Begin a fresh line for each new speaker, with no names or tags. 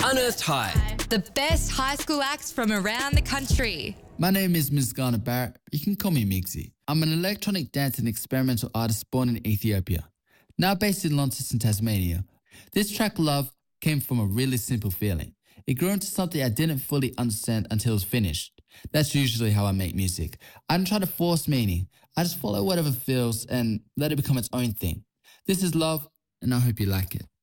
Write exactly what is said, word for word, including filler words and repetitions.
Unearthed High.
The best high school acts from around the country.
My name is Mizgana Barrett. You can call me Migsy. I'm an electronic dance and experimental artist born in Ethiopia, now based in Launceston, Tasmania. This track, Love, came from a really simple feeling. It grew into something I didn't fully understand until it was finished. That's usually how I make music. I don't try to force meaning. I just follow whatever feels and let it become its own thing. This is Love, and I hope you like it.